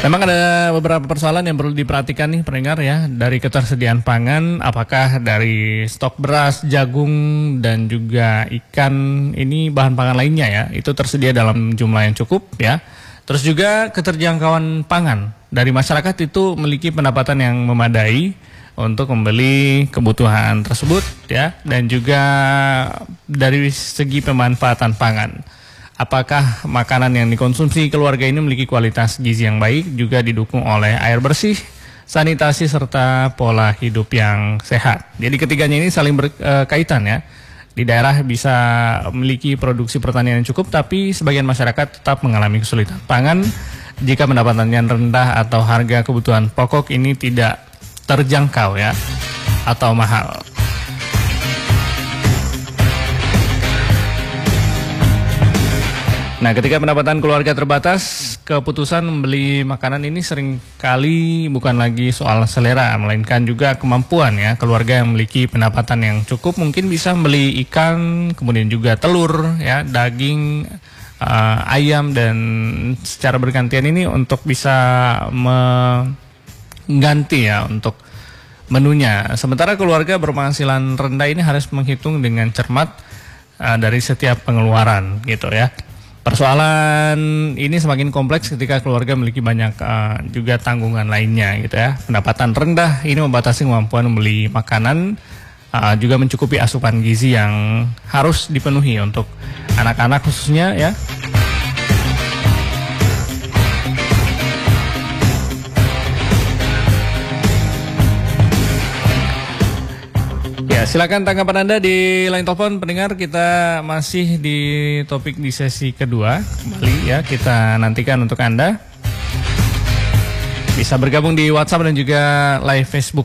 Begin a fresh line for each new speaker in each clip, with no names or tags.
Memang ada beberapa persoalan yang perlu diperhatikan nih pendengar ya, dari ketersediaan pangan, apakah dari stok beras, jagung, dan juga ikan, ini bahan pangan lainnya ya, itu tersedia dalam jumlah yang cukup ya. Terus juga keterjangkauan pangan dari masyarakat itu memiliki pendapatan yang memadai untuk membeli kebutuhan tersebut ya, dan juga dari segi pemanfaatan pangan. Apakah makanan yang dikonsumsi keluarga ini memiliki kualitas gizi yang baik, juga didukung oleh air bersih, sanitasi, serta pola hidup yang sehat. Jadi ketiganya ini saling berkaitan ya. Di daerah bisa memiliki produksi pertanian yang cukup, tapi sebagian masyarakat tetap mengalami kesulitan pangan jika pendapatannya rendah atau harga kebutuhan pokok ini tidak terjangkau ya, atau mahal. Nah, ketika pendapatan keluarga terbatas, keputusan membeli makanan ini sering kali bukan lagi soal selera, melainkan juga kemampuan ya. Keluarga yang memiliki pendapatan yang cukup mungkin bisa membeli ikan, kemudian juga telur, ya, daging, ayam, dan secara bergantian ini untuk bisa mengganti ya untuk menunya. Sementara keluarga berpenghasilan rendah ini harus menghitung dengan cermat dari setiap pengeluaran gitu ya. Persoalan ini semakin kompleks ketika keluarga memiliki banyak juga tanggungan lainnya gitu ya. Pendapatan rendah ini membatasi kemampuan membeli makanan, juga mencukupi asupan gizi yang harus dipenuhi untuk anak-anak khususnya ya. Silakan tanggapan Anda di line telepon pendengar. Kita masih di topik di sesi kedua kembali ya. Kita nantikan untuk Anda. Bisa bergabung di WhatsApp dan juga live Facebook.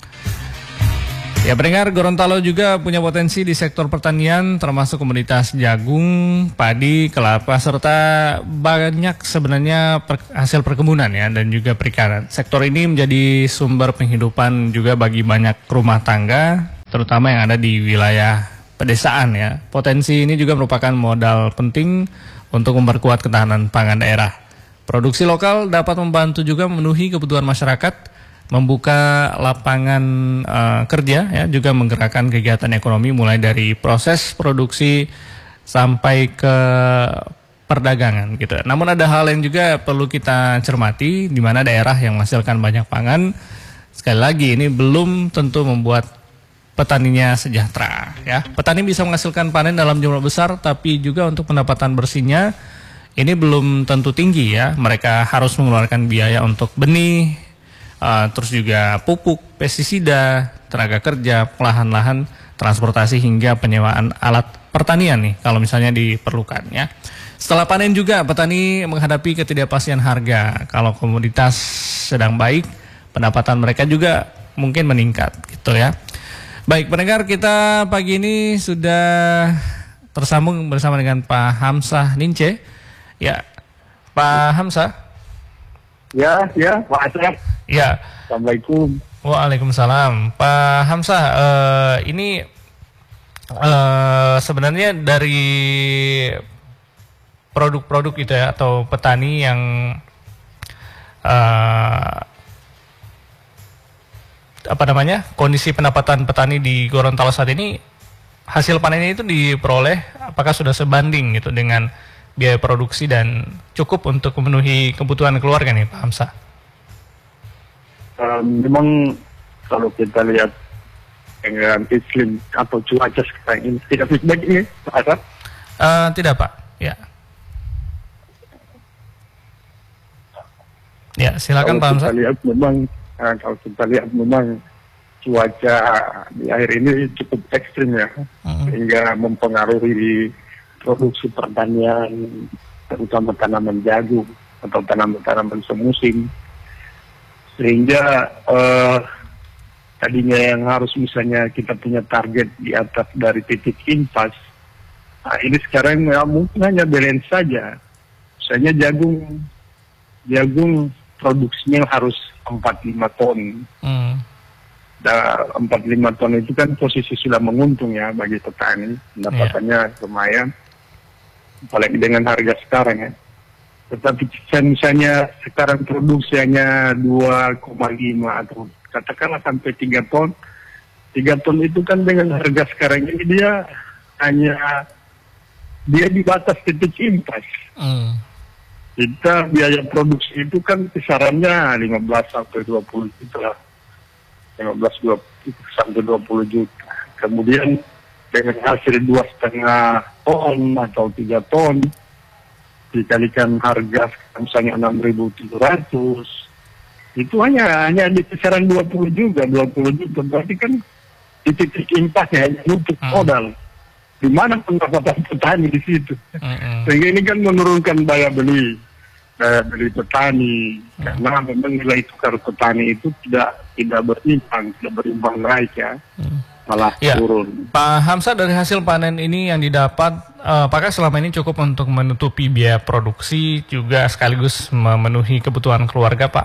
Ya pendengar, Gorontalo juga punya potensi di sektor pertanian, termasuk komoditas jagung, padi, kelapa, serta banyak sebenarnya hasil perkebunan ya, dan juga perikanan. Sektor ini menjadi sumber penghidupan juga bagi banyak rumah tangga, terutama yang ada di wilayah pedesaan ya. Potensi ini juga merupakan modal penting untuk memperkuat ketahanan pangan daerah. Produksi lokal dapat membantu juga memenuhi kebutuhan masyarakat, membuka lapangan kerja ya, juga menggerakkan kegiatan ekonomi mulai dari proses produksi sampai ke perdagangan gitu. Namun ada hal yang juga perlu kita cermati, di mana daerah yang menghasilkan banyak pangan, sekali lagi ini belum tentu membuat petaninya sejahtera ya. Petani bisa menghasilkan panen dalam jumlah besar, tapi juga untuk pendapatan bersihnya ini belum tentu tinggi ya. Mereka harus mengeluarkan biaya untuk benih, terus juga pupuk, pestisida, tenaga kerja, pengolahan lahan, transportasi, hingga penyewaan alat pertanian nih kalau misalnya diperlukan ya. Setelah panen juga petani menghadapi ketidakpastian harga. Kalau komoditas sedang baik, pendapatan mereka juga mungkin meningkat gitu ya. Baik pendengar, kita pagi ini sudah tersambung bersama dengan Pak Hamzah Nince. Ya, Pak Hamzah.
Ya, Pak Asraf.
Ya.
Assalamualaikum.
Waalaikumsalam. Pak Hamzah, ini sebenarnya dari produk-produk itu ya, atau petani yang kondisi pendapatan petani di Gorontalo saat ini, hasil panennya itu diperoleh apakah sudah sebanding gitu dengan biaya produksi dan cukup untuk memenuhi kebutuhan keluarga nih Pak Hamzah?
Memang kalau kita lihat dengan iklim atau cuaca sekarang ini tidak baik ini, Pak Asraf?
Tidak Pak, ya. Ya, silakan Pak Hamzah.
Kalau kita lihat memang cuaca di akhir ini cukup ekstrim ya, sehingga mempengaruhi produksi pertanian, terutama tanaman jagung atau tanaman-tanaman semusim, sehingga tadinya yang harus misalnya kita punya target di atas dari titik impas, nah ini sekarang ya, mungkin hanya balance saja. Misalnya jagung produksinya harus 45 ton. Dan 45 ton itu kan posisi sudah menguntung ya bagi petani, pendapatannya lumayan, apalagi dengan harga sekarang ya. Tetapi misalnya sekarang produksi hanya 2,5 atau katakanlah sampai 3 ton. 3 ton itu kan dengan harga sekarang ini dia di batas titik impas. Kita biaya produksi itu kan kisarannya 15 sampai 20 juta. sampai 20 juta. Kemudian dengan hasil 2,5 ton atau 3 ton dikalikan harga misalnya 6.700, itu hanya di kisaran 20 juta. Berarti kan di titik impasnya hanya nutup modal. Di mana pendapatan petani di situ? Sehingga ini kan menurunkan daya beli petani, karena memang nilai tukar petani itu tidak berimbang naik ya, malah turun.
Pak Hamzah, dari hasil panen ini yang didapat, apakah selama ini cukup untuk menutupi biaya produksi juga sekaligus memenuhi kebutuhan keluarga, Pak?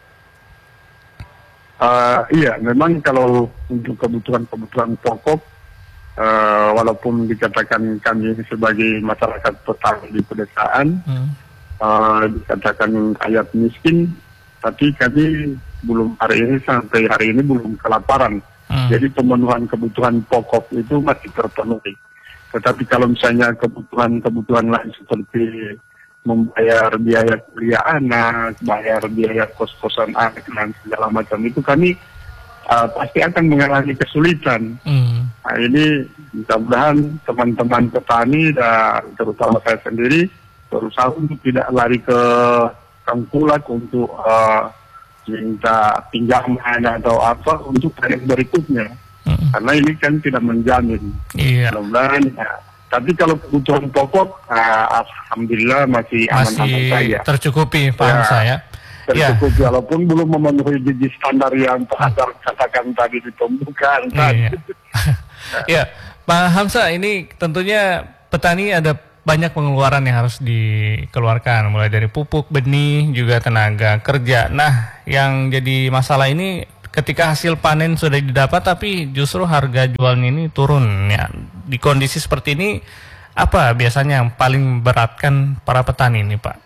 Iya, memang kalau untuk kebutuhan pokok, walaupun dikatakan kami ini sebagai masyarakat petani di pedesaan, dikatakan rakyat miskin, tapi kami sampai hari ini belum kelaparan. Jadi pemenuhan kebutuhan pokok itu masih terpenuhi. Tetapi kalau misalnya kebutuhan lain seperti membayar biaya kuliah anak, bayar biaya kos-kosan anak dan segala macam itu, kami pasti akan mengalami kesulitan. Nah, ini mudah-mudahan teman-teman petani dan terutama saya sendiri berusaha untuk tidak lari ke tengkulak untuk minta pinjaman atau apa untuk panen berikutnya, karena ini kan tidak menjamin. Mudah-mudahan. Tapi kalau kebutuhan pokok, alhamdulillah masih aman-aman saja.
Tercukupi, Pak Hamzah ya.
Tercukupi, walaupun belum memenuhi gizi standar yang katakan tadi di pembukaan.
Ya, Pak Hamzah, ini tentunya petani ada banyak pengeluaran yang harus dikeluarkan, mulai dari pupuk, benih, juga tenaga kerja. Nah, yang jadi masalah ini ketika hasil panen sudah didapat tapi justru harga jualnya ini turun. Ya, di kondisi seperti ini, apa biasanya yang paling beratkan para petani ini, Pak?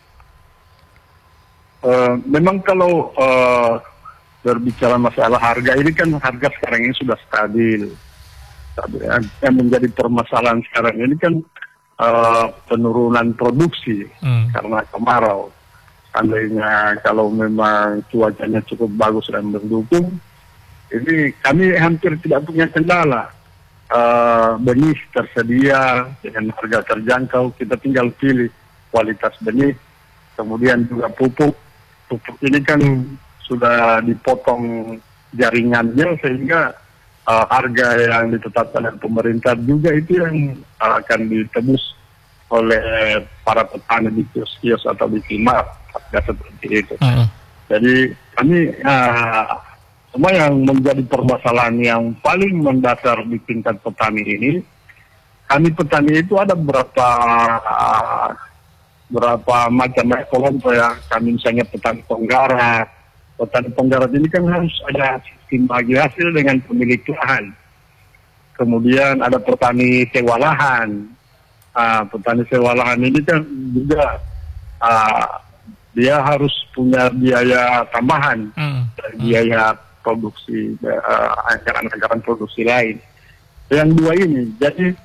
Memang kalau berbicara masalah harga ini kan harga sekarang ini sudah stabil. Yang menjadi permasalahan sekarang ini kan penurunan produksi karena kemarau. Seandainya kalau memang cuacanya cukup bagus dan mendukung, ini kami hampir tidak punya kendala. Benih tersedia dengan harga terjangkau, kita tinggal pilih kualitas benih, kemudian juga pupuk. Pupuk ini kan sudah dipotong jaringannya sehingga harga yang ditetapkan oleh pemerintah juga itu yang akan ditebus oleh para petani di kios-kios atau di timar, harga seperti itu. Jadi kami semua yang menjadi permasalahan yang paling mendasar di tingkat petani ini, kami petani itu ada berapa macam kelompok ya. Kami misalnya petani penggarap. Petani penggarap ini kan harus ada sistem bagi hasil dengan pemilik lahan. Kemudian ada petani sewa lahan. Petani sewa lahan ini kan juga dia harus punya biaya tambahan, biaya produksi, anggaran produksi lain. Yang dua ini, jadi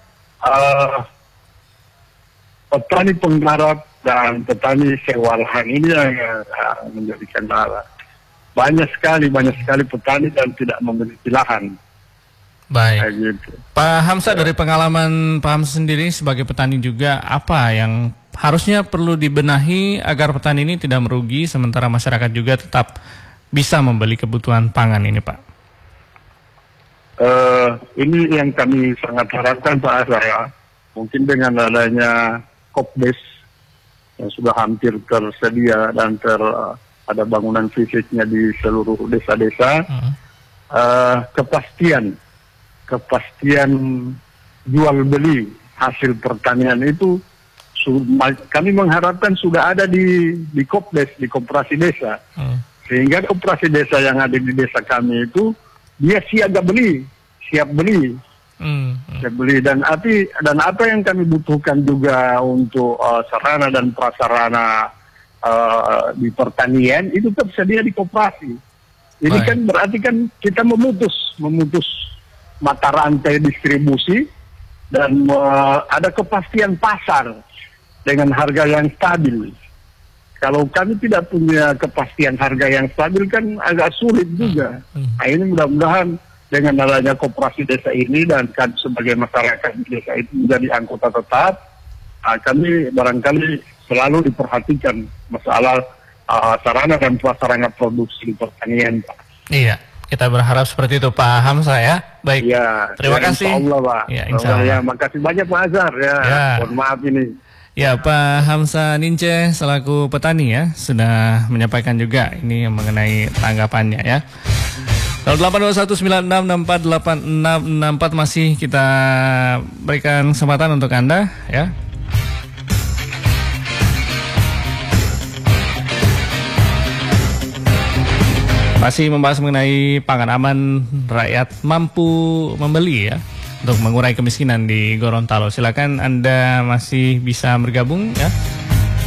petani penggarap dan petani sewa lahan ini yang menjadi kendala. Banyak sekali petani dan tidak memiliki lahan.
Baik.
Gitu.
Pak Hamzah, dari pengalaman Pak Hamzah sendiri sebagai petani juga, apa yang harusnya perlu dibenahi agar petani ini tidak merugi sementara masyarakat juga tetap bisa membeli kebutuhan pangan ini, Pak?
Ini yang kami sangat harapkan, Pak Azhar. Mungkin dengan adanya Kopdes yang sudah hampir tersedia dan ada bangunan fisiknya di seluruh desa-desa, kepastian jual beli hasil pertanian itu kami mengharapkan sudah ada di Kopdes, di koperasi desa, sehingga koperasi desa yang ada di desa kami itu dia siap beli Saya beli dan apa yang kami butuhkan juga untuk sarana dan prasarana di pertanian itu tersedia di koperasi. Ini kan berarti kan kita memutus mata rantai distribusi dan ada kepastian pasar dengan harga yang stabil. Kalau kami tidak punya kepastian harga yang stabil kan agak sulit juga. Nah, ini mudah-mudahan dengan adanya koperasi desa ini dan kami sebagai masyarakat di desa itu menjadi anggota tetap, kami barangkali selalu diperhatikan masalah sarana dan prasarana produksi pertanian, Pak.
Iya, kita berharap seperti itu, Pak Hamsa ya. Baik,
ya,
terima kasih.
Insya Allah, Pak.
Ya, insya Allah.
Ya, makasih banyak Pak Azhar ya. Mohon maaf ini.
Ya, Pak Hamsa Nince selaku petani ya sudah menyampaikan juga ini mengenai tanggapannya ya. 082196648664 masih kita berikan kesempatan untuk Anda ya. Masih membahas mengenai pangan aman, rakyat mampu membeli ya untuk mengurangi kemiskinan di Gorontalo. Silakan Anda masih bisa bergabung ya.